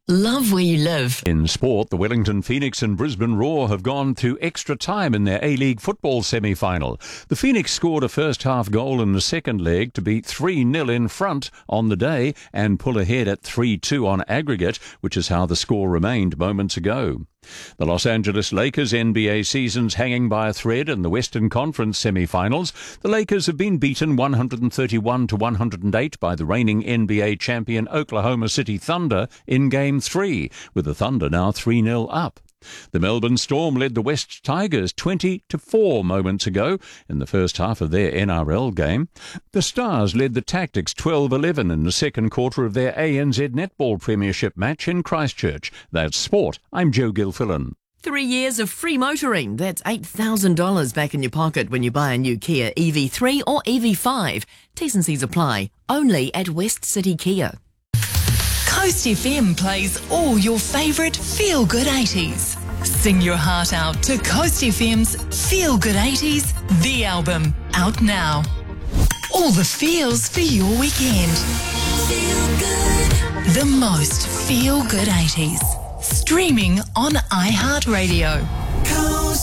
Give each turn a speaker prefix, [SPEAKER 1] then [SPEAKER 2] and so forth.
[SPEAKER 1] Love where you live.
[SPEAKER 2] In sport, the Wellington Phoenix and Brisbane Roar have gone to extra time in their A-League football semi-final. The Phoenix scored a first-half goal in the second leg to be 3-0 in front on the day and pull ahead at 3-2 on aggregate, which is how the score remained moments ago. The Los Angeles Lakers NBA season's hanging by a thread in the Western Conference semi-finals. The Lakers have been beaten 131-108 by the reigning NBA champion Oklahoma City Thunder in Game 3, with the Thunder now 3-0 up. The Melbourne Storm led the West Tigers 20-4 moments ago in the first half of their NRL game. The Stars led the Tactics 12-11 in the second quarter of their ANZ Netball Premiership match in Christchurch. That's sport. I'm Joe Gilfillan.
[SPEAKER 1] 3 years of free motoring. That's $8,000 back in your pocket when you buy a new Kia EV3 or EV5. T's and C's apply. Only at West City Kia.
[SPEAKER 3] Coast FM plays all your favourite feel-good 80s. Sing your heart out to Coast FM's Feel Good 80s, the album, out now. All the feels for your weekend. Feel good. The most feel-good 80s. Streaming on iHeartRadio.